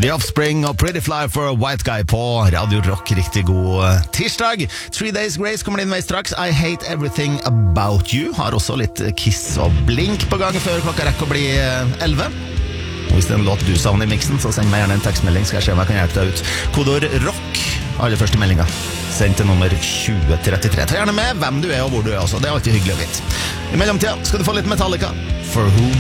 The Offspring og Pretty Fly for a White Guy på Radio Rock. Riktig god tirsdag. 3 Days Grace kommer din vei straks. I Hate Everything About You. Har også litt Kiss og Blink på gang før klokka rekker å bli 11. Og hvis det er en låt du savner i mixen, så send meg gjerne en tekstmelding, skal jeg se om jeg kan hjelpe deg ut. Kodord ROCK, aller første meldinga. Send til nummer 2033. Ta gjerne med hvem du er og hvor du er også. Det er alltid hyggelig å vite. I mellomtida skal du få litt Metallica. For Whom